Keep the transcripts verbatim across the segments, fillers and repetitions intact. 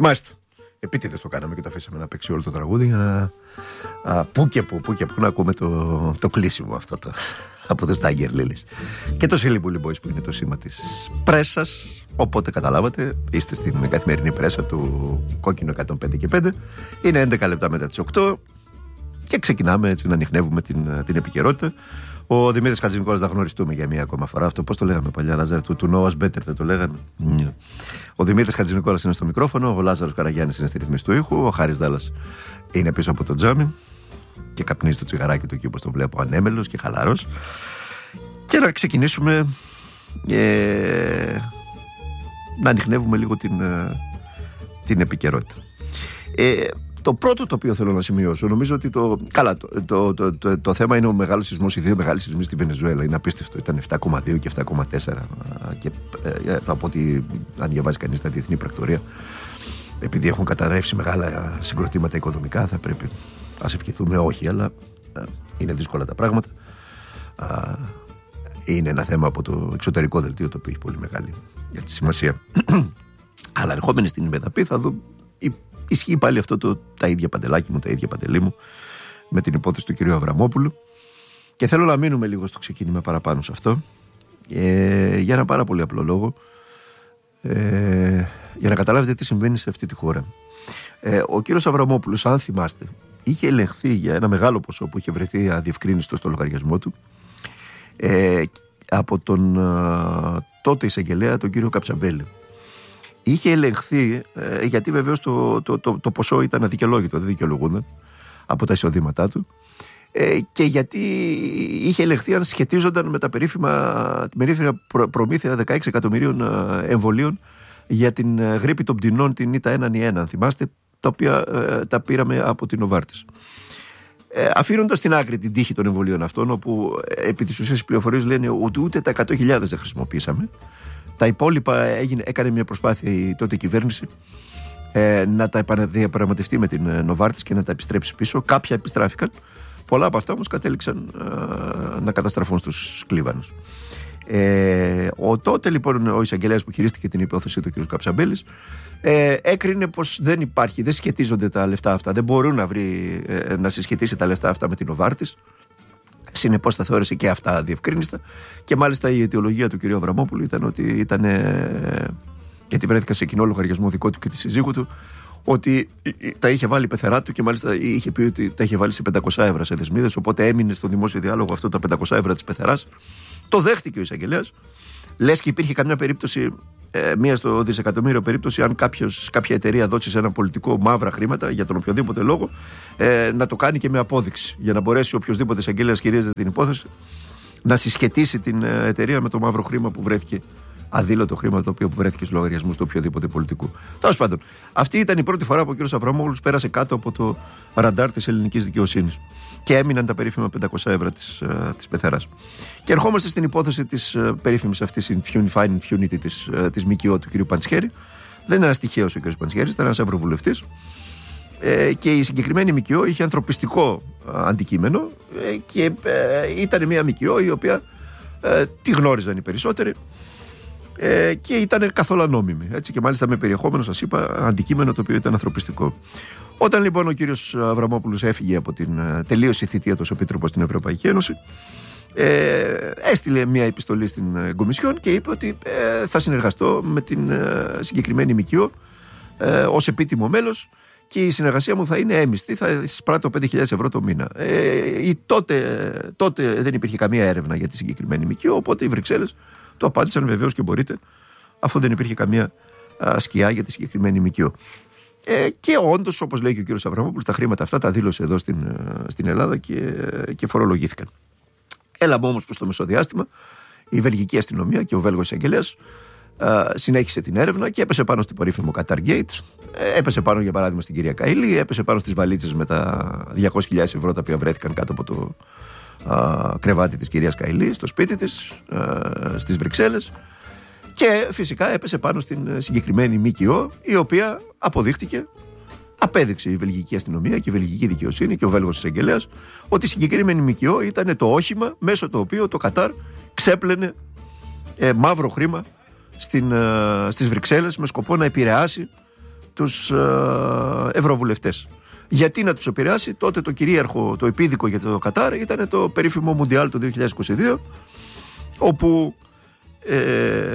Μάλιστα. Επίτηδες το κάναμε και το αφήσαμε να παίξει όλο το τραγούδι για να. Α, πού και πού, πού και πού να ακούμε το, το κλείσιμο αυτό το, από τους Tiger Lilies. Και το Silly Bully Boys που είναι το σήμα της πρέσας. Οπότε καταλάβατε, είστε στην καθημερινή πρέσα του Κόκκινο εκατόν πέντε και πέντε. Είναι έντεκα λεπτά μετά τις οκτώ και ξεκινάμε έτσι να ανιχνεύουμε την, την επικαιρότητα. Ο Δημήτρης Χατζηνικόλας, να γνωριστούμε για μία ακόμα φορά. Αυτό πώς το λέγαμε παλιά, Λάζαρ, του, του Know Us Better, δεν το λέγαμε. Mm. Ο Δημήτρης Χατζηνικόλας είναι στο μικρόφωνο, ο Λάζαρος Καραγιάννης είναι στη ρυθμίση του ήχου, ο Χάρης Δάλλας είναι πίσω από το τζάμι και καπνίζει το τσιγαράκι του εκεί όπως τον βλέπω, ανέμελος και χαλαρός. Και να ξεκινήσουμε ε, να ανιχνεύουμε λίγο την, την επικαιρότητα. Ε, Το πρώτο το οποίο θέλω να σημειώσω, νομίζω ότι το. Καλά, το, το, το, το, το θέμα είναι ο μεγάλος σεισμός, οι δύο μεγάλοι σεισμοί στη Βενεζουέλα. Είναι απίστευτο. Ήταν επτά κόμμα δύο και επτά κόμμα τέσσερα. Και ε, από ότι, αν διαβάζει κανείς τα διεθνή πρακτορία, επειδή έχουν καταρρεύσει μεγάλα συγκροτήματα οικοδομικά, θα πρέπει. Ας ευχηθούμε όχι, αλλά ε, είναι δύσκολα τα πράγματα. Ε, είναι ένα θέμα από το εξωτερικό δελτίο το οποίο έχει πολύ μεγάλη σημασία. Αλλά ερχόμενοι στην Μεταπή θα δω. Ισχύει πάλι αυτό το, τα ίδια παντελάκι μου, τα ίδια παντελή μου με την υπόθεση του κυρίου Αβραμόπουλου και θέλω να μείνουμε λίγο στο ξεκίνημα παραπάνω σε αυτό ε, για ένα πάρα πολύ απλό λόγο ε, για να καταλάβετε τι συμβαίνει σε αυτή τη χώρα. Ε, ο κύριος Αβραμόπουλος, αν θυμάστε, είχε ελεγχθεί για ένα μεγάλο ποσό που είχε βρεθεί αδιευκρίνιστο στο λογαριασμό του ε, από τον ε, τότε εισαγγελέα, τον κύριο Καψαμπέλη. Είχε ελεγχθεί, ε, γιατί βεβαίως το, το, το, το ποσό ήταν αδικαιολόγητο, δεν δικαιολογούνταν από τα εισοδήματά του, ε, και γιατί είχε ελεγχθεί αν σχετίζονταν με τα περίφημα, την περίφημα προ, προμήθεια δεκαέξι εκατομμυρίων εμβολίων για την γρίπη των πτηνών, την ΙΤΑ ένα ένα, αν θυμάστε, τα οποία ε, τα πήραμε από την Νοβάρτης. Ε, αφήνοντας στην άκρη την τύχη των εμβολίων αυτών, όπου ε, επί της ουσίας οι πληροφορίες λένε ότι ούτε τα εκατό χιλιάδες δεν χρησιμοποίησαμε. Τα υπόλοιπα έγινε, έκανε μια προσπάθεια η τότε κυβέρνηση ε, να τα διαπραγματευτεί με την ε, Νοβάρτης και να τα επιστρέψει πίσω. Κάποια επιστράφηκαν. Πολλά από αυτά όμως κατέληξαν ε, να καταστραφούν στους κλίβανους. Ε, ο τότε λοιπόν ο εισαγγελέας που χειρίστηκε την υπόθεση του κ. Καψαμπέλης ε, έκρινε πως δεν υπάρχει, δεν σχετίζονται τα λεφτά αυτά, δεν μπορούν να, βρει, ε, να συσχετίσει τα λεφτά αυτά με την Νοβάρτης. Συνεπώς τα θεώρησε και αυτά αδιευκρίνιστα και μάλιστα η αιτιολογία του κ. Αβραμόπουλου ήταν ότι ήταν, ε, γιατί βρέθηκα σε κοινό λογαριασμό δικό του και τη συζύγου του, ότι τα είχε βάλει πεθερά του και μάλιστα είχε πει ότι τα είχε βάλει σε πεντακόσια ευρώ σε δεσμίδες, οπότε έμεινε στο δημόσιο διάλογο αυτό τα πεντακόσια ευρώ της πεθεράς. Το δέχτηκε ο εισαγγελέας. Λες και υπήρχε καμιά περίπτωση, ε, μία στο δισεκατομμύριο περίπτωση, αν κάποιος, κάποια εταιρεία δώσει σε ένα πολιτικό μαύρα χρήματα για τον οποιοδήποτε λόγο, ε, να το κάνει και με απόδειξη. Για να μπορέσει οποιοδήποτε εισαγγελέας χειρίζεται την υπόθεση να συσχετίσει την εταιρεία με το μαύρο χρήμα που βρέθηκε, αδήλωτο χρήμα το οποίο βρέθηκε στους λογαριασμούς του οποιοδήποτε πολιτικού. Τέλος πάντων, αυτή ήταν η πρώτη φορά που ο κ. Αβραμόπουλος πέρασε κάτω από το ραντάρ της ελληνικής δικαιοσύνης. Και έμειναν τα περίφημα πεντακόσια ευρώ της, της πεθεράς. Και ερχόμαστε στην υπόθεση της περίφημης αυτής fine impunity της, της ΜΚΟ του κ. Παντσχέρη. Δεν είναι ένας τυχαίος ο κ. Παντσχέρης, ήταν ένας ευρωβουλευτής. Ε, και η συγκεκριμένη ΜΚΟ είχε ανθρωπιστικό αντικείμενο ε, και ε, ήταν μια ΜΚΟ η οποία ε, τη γνώριζαν οι περισσότεροι ε, και ήταν καθόλου ανώμημη. Έτσι, και μάλιστα με περιεχόμενο, σας είπα, αντικείμενο το οποίο ήταν ανθρωπιστικό. Όταν λοιπόν ο κύριος Αβραμόπουλος έφυγε από την τελείωση θητεία του ως επίτροπος στην Ευρωπαϊκή Ένωση, ε, έστειλε μια επιστολή στην Κομισιόν και είπε ότι ε, θα συνεργαστώ με την ε, συγκεκριμένη ΜΚΟ ε, ως επίτιμο μέλος και η συνεργασία μου θα είναι έμιστη, θα εισπράττω πέντε χιλιάδες ευρώ το μήνα. Ε, η, τότε, τότε δεν υπήρχε καμία έρευνα για τη συγκεκριμένη ΜΚΟ, οπότε οι Βρυξέλλες το απάντησαν βεβαίως και μπορείτε, αφού δεν υπήρχε καμία α, σκιά για τη συγκεκριμένη ΜΚΟ. Ε, και όντως, όπως λέει και ο κύριος Αβραμόπουλος, τα χρήματα αυτά τα δήλωσε εδώ στην, στην Ελλάδα και, και φορολογήθηκαν. Έλαμε όμως προς το μεσοδιάστημα, η βελγική αστυνομία και ο Βέλγος εισαγγελέας συνέχισε την έρευνα και έπεσε πάνω στο περίφημο Qatargate, έπεσε πάνω για παράδειγμα στην κυρία Καηλή, έπεσε πάνω στις βαλίτσες με τα διακόσιες χιλιάδες ευρώ τα οποία βρέθηκαν κάτω από το α, κρεβάτι της κυρίας Καηλή, στο σπίτι της, α, στις Βρυξέλλες. Και φυσικά έπεσε πάνω στην συγκεκριμένη ΜΚΟ, η οποία αποδείχτηκε, απέδειξε η βελγική αστυνομία και η βελγική δικαιοσύνη και ο Βέλγος εισαγγελέας ότι η συγκεκριμένη ΜΚΟ ήταν το όχημα μέσω το οποίο το Κατάρ ξέπλαινε ε, μαύρο χρήμα στην, ε, στις Βρυξέλλες με σκοπό να επηρεάσει τους ε, ευρωβουλευτές. Γιατί να τους επηρεάσει? Τότε το κυρίαρχο, το επίδικο για το Κατάρ ήταν το περίφημο Μουντιάλ του δύο χιλιάδες είκοσι δύο, όπου ε,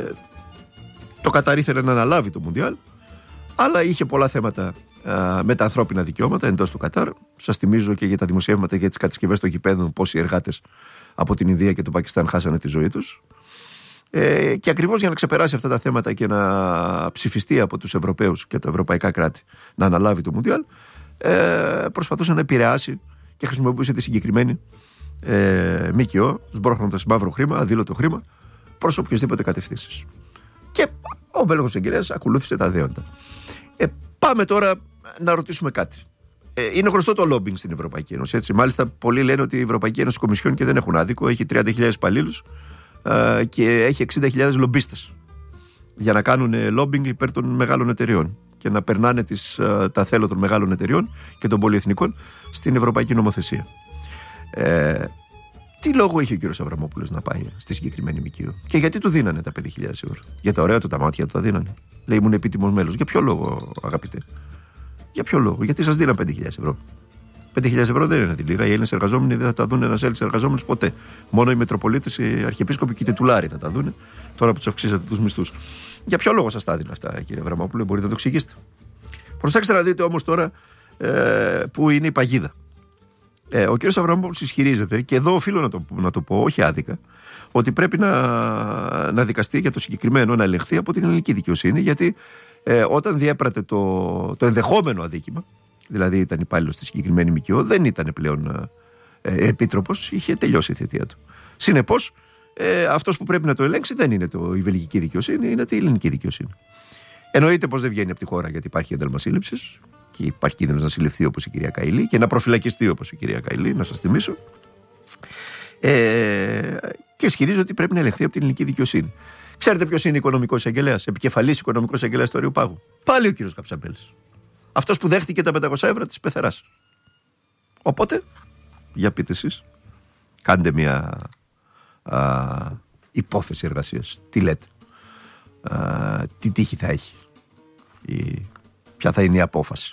το Κατάρ ήθελε να αναλάβει το Μουντιάλ, αλλά είχε πολλά θέματα ε, με τα ανθρώπινα δικαιώματα εντός του Κατάρ. Σας θυμίζω και για τα δημοσιεύματα για τις κατασκευές των γηπέδων, πόσοι εργάτες από την Ινδία και το Πακιστάν χάσανε τη ζωή τους. Ε, και ακριβώς για να ξεπεράσει αυτά τα θέματα και να ψηφιστεί από τους Ευρωπαίους και τα ευρωπαϊκά κράτη να αναλάβει το Μουντιάλ, ε, προσπαθούσε να επηρεάσει και χρησιμοποιούσε τη συγκεκριμένη ε, ΜΚΟ, σμπρώχνοντας μαύρο χρήμα, αδήλωτο χρήμα, προς οποιασδήποτε κατευθύνσεις. Και ο Βέλγος εγγελέας ακολούθησε τα δέοντα. Ε, πάμε τώρα να ρωτήσουμε κάτι. Ε, είναι γνωστό το λόμπινγκ στην Ευρωπαϊκή Ένωση. Έτσι. Μάλιστα, πολλοί λένε ότι η Ευρωπαϊκή Ένωση Κομισιόν, και δεν έχουν άδικο, έχει τριάντα χιλιάδες υπαλλήλους ε, και έχει εξήντα χιλιάδες λομπίστες για να κάνουν λόμπινγκ υπέρ των μεγάλων εταιριών και να περνάνε τις, ε, τα θέλω των μεγάλων εταιριών και των πολυεθνικών στην Ευρωπαϊκή Νομοθεσία. Ε, τι λόγο είχε ο κύριος Αβραμόπουλος να πάει στη συγκεκριμένη ΜΚΟ και γιατί του δίνανε τα πέντε χιλιάδες ευρώ? Για τα ωραία του τα μάτια του τα δίνανε? Λέει, ήμουν επίτιμος μέλος. Για ποιο λόγο, αγαπητέ? Για ποιο λόγο? Γιατί σας δίναν πέντε χιλιάδες ευρώ? πέντε χιλιάδες ευρώ δεν είναι τη λίγα. Οι Έλληνες εργαζόμενοι δεν θα τα δουν ένας Έλληνας εργαζόμενος ποτέ. Μόνο οι Μητροπολίτες, οι Αρχιεπίσκοποι και οι τιτουλάροι θα τα δουν, τώρα που τους αυξήσατε τους μισθούς. Για ποιο λόγο σας τα δίνουν αυτά, κύριε Αβραμόπουλε? Μπορείτε να το εξηγήσετε? Προσέξτε να δείτε όμως τώρα ε, που είναι η παγίδα. Ε, ο κύριος Αβραμόπουλος ισχυρίζεται, και εδώ οφείλω να το, να το πω, όχι άδικα, ότι πρέπει να, να δικαστεί για το συγκεκριμένο, να ελεγχθεί από την ελληνική δικαιοσύνη, γιατί ε, όταν διέπρατε το, το ενδεχόμενο αδίκημα, δηλαδή ήταν υπάλληλος στη συγκεκριμένη ΜΚΟ, δεν ήταν πλέον ε, επίτροπος, είχε τελειώσει η θητεία του. Συνεπώς, ε, αυτός που πρέπει να το ελέγξει δεν είναι το, η βελγική δικαιοσύνη, είναι η ελληνική δικαιοσύνη. Εννοείται πως δεν βγαίνει από τη χώρα γιατί υπάρχει ένταλμα σύλληψης και υπάρχει κίνδυνος να συλληφθεί όπως η κυρία Καηλή και να προφυλακιστεί όπως η κυρία Καηλή, να σας θυμίσω. Ε, και ισχυρίζει ότι πρέπει να ελεγχθεί από την ελληνική δικαιοσύνη. Ξέρετε ποιος είναι οικονομικός εισαγγελέας, επικεφαλής οικονομικός εισαγγελέας του Αριοπάγου? Πάλι ο κύριος Καψαμπέλης. Αυτός που δέχτηκε τα πεντακόσια ευρώ της πεθεράς. Οπότε, για πείτε εσείς, κάντε μια α, υπόθεση εργασίας. Τι λέτε? Α, τι τύχη θα έχει? Η, ποια θα είναι η απόφαση?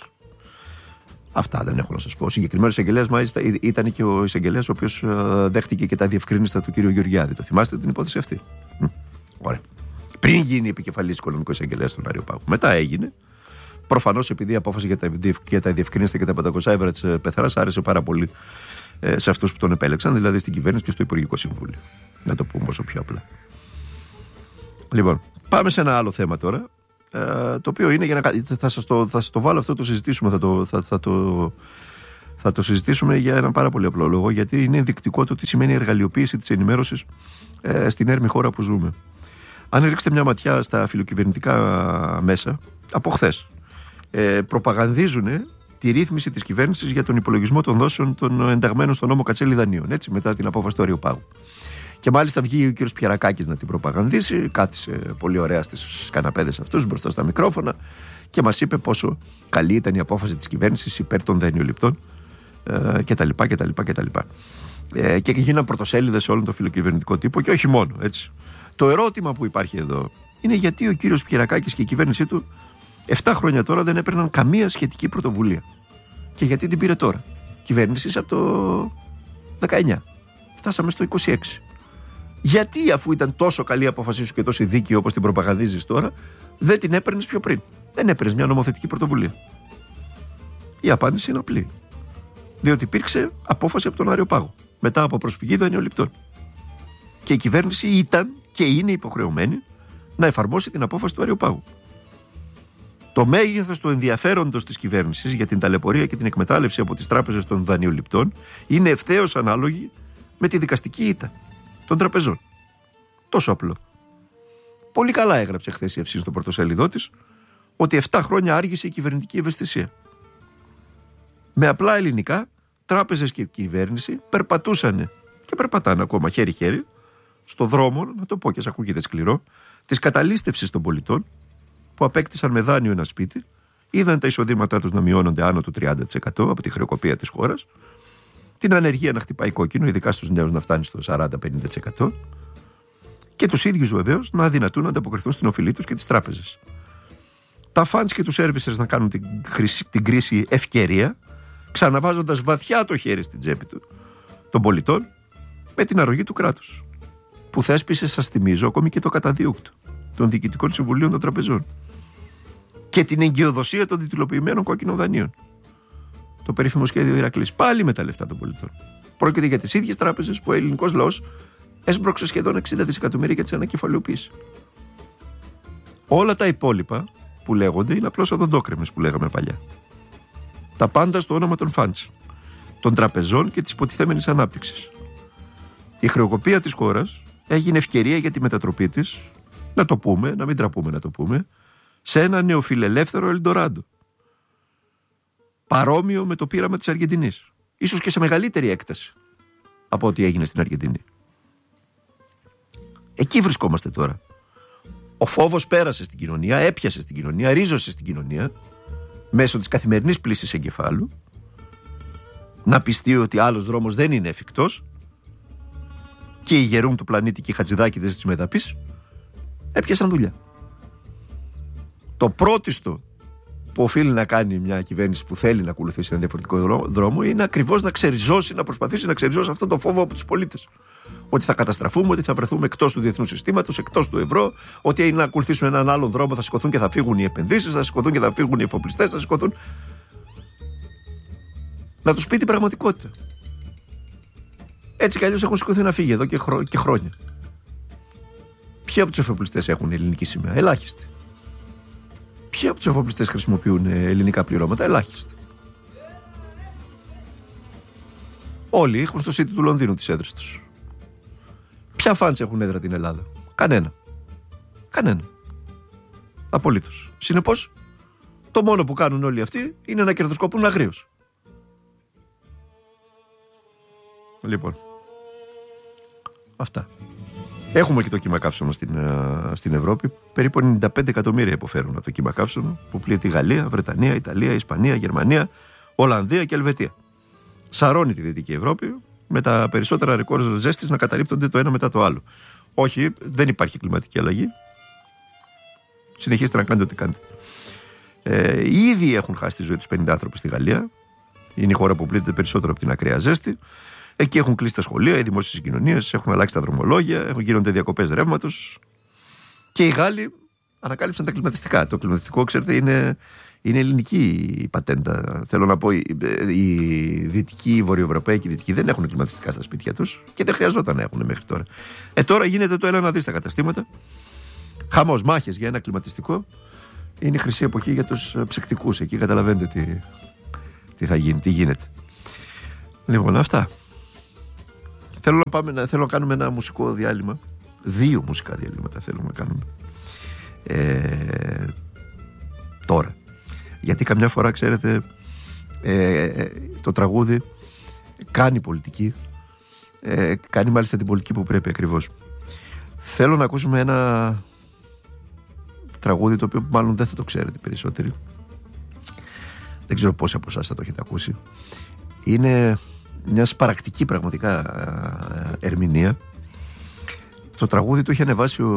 Αυτά δεν έχω να σας πω. Ο συγκεκριμένος εισαγγελέας μάλιστα ήταν και ο εισαγγελέας ο οποίος δέχτηκε και τα διευκρίνηστα του κ. Γεωργιάδη. Το θυμάστε την υπόθεση αυτή? Μ, ωραία. Πριν γίνει επικεφαλής οικονομικός εισαγγελέας του Αριοπάγου. Μετά έγινε. Προφανώς επειδή η απόφαση για τα, για τα διευκρίνηστα και τα πεντακόσια ευρώ της πεθεράς άρεσε πάρα πολύ ε, σε αυτούς που τον επέλεξαν, δηλαδή στην κυβέρνηση και στο Υπουργικό Συμβούλιο. Να το πούμε όσο πιο απλά. Λοιπόν, πάμε σε ένα άλλο θέμα τώρα. Ε, το οποίο είναι για να. Θα σας το, θα σας το βάλω αυτό, το συζητήσουμε. Θα το, θα, θα, το, θα το συζητήσουμε για έναν πάρα πολύ απλό λόγο, γιατί είναι ενδεικτικό το τι σημαίνει εργαλειοποίηση της ενημέρωσης ε, στην έρμη χώρα που ζούμε. Αν ρίξετε μια ματιά στα φιλοκυβερνητικά μέσα, από χθες, ε, προπαγανδίζουν τη ρύθμιση της κυβέρνησης για τον υπολογισμό των δόσεων των ενταγμένων στον νόμο Κατσέλη Δανείων, έτσι, μετά την απόφαση του Αριοπάγου. Και μάλιστα βγήκε ο κύριος Πιερακάκης να την προπαγανδίσει, κάθισε πολύ ωραία στις καναπέδες αυτούς μπροστά στα μικρόφωνα και μας είπε πόσο καλή ήταν η απόφαση της κυβέρνησης υπέρ των δανειοληπτών ε, κτλ. κτλ, κτλ. Ε, και γίναν πρωτοσέλιδες σε όλο το φιλοκυβερνητικό τύπο και όχι μόνο, έτσι. Το ερώτημα που υπάρχει εδώ είναι γιατί ο κύριος Πιερακάκης και η κυβέρνησή του εφτά χρόνια τώρα δεν έπαιρναν καμία σχετική πρωτοβουλία. Και γιατί την πήρε τώρα? Κυβέρνηση από το δεκαεννιά. Φτάσαμε στο είκοσι έξι. Γιατί, αφού ήταν τόσο καλή η απόφασή σου και τόσο δίκαιη όπως την προπαγανδίζεις τώρα, δεν την έπαιρνες πιο πριν? Δεν έπαιρνες μια νομοθετική πρωτοβουλία? Η απάντηση είναι απλή. Διότι υπήρξε απόφαση από τον Αριοπάγο μετά από προσφυγή δανειοληπτών. Και η κυβέρνηση ήταν και είναι υποχρεωμένη να εφαρμόσει την απόφαση του Αριοπάγου. Το μέγεθος του ενδιαφέροντος της κυβέρνησης για την ταλαιπωρία και την εκμετάλλευση από τις τράπεζες των δανειοληπτών είναι ευθέως ανάλογη με τη δικαστική ήττα των τραπεζών. Τόσο απλό. Πολύ καλά έγραψε χθες η Ευσύν στο πρωτοσέλιδό της ότι εφτά χρόνια άργησε η κυβερνητική ευαισθησία. Με απλά ελληνικά, τράπεζες και κυβέρνηση περπατούσαν και περπατάνε ακόμα χέρι-χέρι στο δρόμο, να το πω και σας ακούγεται σκληρό, της καταλήστευσης των πολιτών που απέκτησαν με δάνειο ένα σπίτι, είδαν τα εισοδήματά τους να μειώνονται άνω του τριάντα τοις εκατό από τη χρεοκοπία της χώρας, την ανεργία να χτυπάει κόκκινο, ειδικά στους νέους να φτάνει στο σαράντα με πενήντα τοις εκατό και τους ίδιους βεβαίως να αδυνατούν να ανταποκριθούν στην οφειλή τους και τις τράπεζες. τα fans και τους servicers να κάνουν την, κρίση, την κρίση ευκαιρία, ξαναβάζοντας βαθιά το χέρι στην τσέπη του, των πολιτών, με την αρρωγή του κράτους, που θέσπισε, σας θυμίζω, ακόμη και το καταδίωκτο των διοικητικών συμβουλίων των τραπεζών και την εγκυοδοσία των τιτλοποιημένων κόκκινων δανείων. Το περίφημο σχέδιο Ηρακλής, πάλι με τα λεφτά των πολιτών. Πρόκειται για τις ίδιες τράπεζες που ο ελληνικός λαός έσπρωξε σχεδόν εξήντα δισεκατομμύρια για τις ανακεφαλαιοποίησεις. Όλα τα υπόλοιπα που λέγονται είναι απλώς οδοντόκρεμες που λέγαμε παλιά. Τα πάντα στο όνομα των φαντς, των τραπεζών και της υποτιθέμενης ανάπτυξης. Η χρεοκοπία της χώρας έγινε ευκαιρία για τη μετατροπή της, να το πούμε, να μην τραπούμε να το πούμε, σε ένα νεοφιλελεύθερο Ελντοράντο. Παρόμοιο με το πείραμα της Αργεντινής. Ίσως και σε μεγαλύτερη έκταση από ό,τι έγινε στην Αργεντινή. Εκεί βρισκόμαστε τώρα. Ο φόβος πέρασε στην κοινωνία, έπιασε στην κοινωνία, ρίζωσε στην κοινωνία μέσω της καθημερινής πλύσης εγκεφάλου, να πιστεί ότι άλλος δρόμος δεν είναι εφικτός, και οι γερούν του πλανήτη και οι χατζηδάκηδες της Μεταπής έπιασαν δουλειά. Το πρώτιστο που οφείλει να κάνει μια κυβέρνηση που θέλει να ακολουθήσει ένα διαφορετικό δρόμο είναι ακριβώς να ξεριζώσει, να προσπαθήσει να ξεριζώσει αυτόν τον φόβο από τους πολίτες. Ότι θα καταστραφούμε, ότι θα βρεθούμε εκτός του διεθνούς συστήματος, εκτός του ευρώ, ότι να ακολουθήσουμε έναν άλλον δρόμο θα σηκωθούν και θα φύγουν οι επενδύσεις, θα σηκωθούν και θα φύγουν οι εφοπλιστές, θα σηκωθούν. Να τους πει την πραγματικότητα. Έτσι κι αλλιώς έχουν σηκωθεί να φύγει εδώ και, χρό... και χρόνια. Ποιοι από τους εφοπλιστές έχουν ελληνική σημαία? Ελάχιστοι. Ποιοι από τους εφοπλιστές χρησιμοποιούν ελληνικά πληρώματα? Ελάχιστοι. Όλοι έχουν στο City του Λονδίνου τις έδρες τους. Ποια φαντς έχουν έδρα την Ελλάδα? Κανένα. Κανένα. Απολύτως. Συνεπώς, το μόνο που κάνουν όλοι αυτοί είναι να κερδοσκοπούν αγρίως. Λοιπόν, αυτά. Έχουμε και το κύμα καύσωνα στην, στην Ευρώπη. Περίπου ενενήντα πέντε εκατομμύρια υποφέρουν από το κύμα καύσωνα που πλήττει Γαλλία, Βρετανία, Ιταλία, Ισπανία, Γερμανία, Ολλανδία και Ελβετία. Σαρώνει τη Δυτική Ευρώπη, με τα περισσότερα ρεκόρ ζέστης να καταρρίπτονται το ένα μετά το άλλο. Όχι, δεν υπάρχει κλιματική αλλαγή. Συνεχίστε να κάνετε ό,τι κάνετε. Ε, ήδη έχουν χάσει τη ζωή τους πενήντα άνθρωποι στη Γαλλία. Είναι η χώρα που πλήττεται περισσότερο από την ακραία ζέστη. Εκεί έχουν κλείσει τα σχολεία, οι δημόσιες συγκοινωνίες, έχουν αλλάξει τα δρομολόγια, έχουν γίνονται διακοπές ρεύματος. Και οι Γάλλοι ανακάλυψαν τα κλιματιστικά. Το κλιματιστικό, ξέρετε, είναι, είναι ελληνική η πατέντα. Θέλω να πω, οι, οι δυτικοί, οι βορειοευρωπαίοι και οι δυτικοί δεν έχουν κλιματιστικά στα σπίτια τους και δεν χρειαζόταν να έχουν μέχρι τώρα. Ε, τώρα γίνεται το έλα να δει στα καταστήματα. Χαμός, μάχες για ένα κλιματιστικό. Είναι η χρυσή εποχή για τους ψυκτικούς. Εκεί καταλαβαίνετε τι, τι θα γίνει, τι γίνεται. Λοιπόν, αυτά. Θέλω να, πάμε, να, θέλω να κάνουμε ένα μουσικό διάλειμμα. Δύο μουσικά διαλύματα θέλουμε να κάνουμε. Ε, τώρα. Γιατί καμιά φορά, ξέρετε, ε, το τραγούδι κάνει πολιτική. Ε, κάνει μάλιστα την πολιτική που πρέπει ακριβώς. Θέλω να ακούσουμε ένα τραγούδι το οποίο μάλλον δεν θα το ξέρετε περισσότεροι. Δεν ξέρω πόσοι από εσάς θα το έχετε ακούσει. Είναι μια σπαρακτική πραγματικά ερμηνεία. Το τραγούδι το είχε ανεβάσει ο,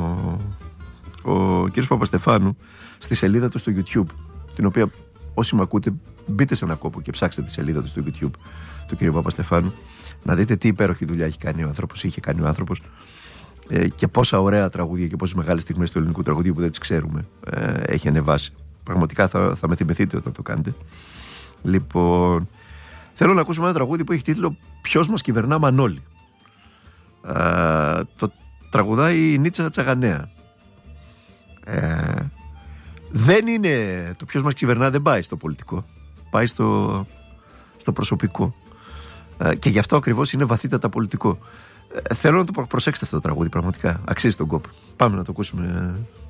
ο κύριος Παπαστεφάνου στη σελίδα του στο YouTube, την οποία όσοι με ακούτε μπείτε σε ένα κόπο και ψάξτε τη σελίδα του στο YouTube του κύριου Παπαστεφάνου να δείτε τι υπέροχη δουλειά έχει κάνει ο άνθρωπος, είχε κάνει ο άνθρωπος, ε, και πόσα ωραία τραγούδια και πόσες μεγάλες στιγμές του ελληνικού τραγουδίου που δεν τις ξέρουμε ε, έχει ανεβάσει. Πραγματικά θα, θα με θυμηθείτε όταν το κάνετε. Λοιπόν, θέλω να ακούσουμε ένα τραγούδι που έχει τίτλο «Ποιος μας κυβερνά Μανώλη». Ε, το τραγουδάει η Νίτσα Τσαγανέα. Ε, δεν είναι το «Ποιος μας κυβερνά», δεν πάει στο πολιτικό, πάει στο, στο προσωπικό. Ε, και γι' αυτό ακριβώς είναι βαθύτατα πολιτικό. Ε, θέλω να το προσέξετε αυτό το τραγούδι, πραγματικά αξίζει τον κόπο. Πάμε να το ακούσουμε.